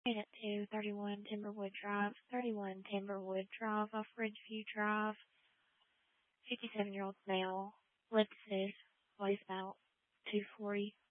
Unit 2, 31 Timberwood Drive, 31 Timberwood Drive off Ridgeview Drive. 57-year-old male, ellipsis, weighs about 240.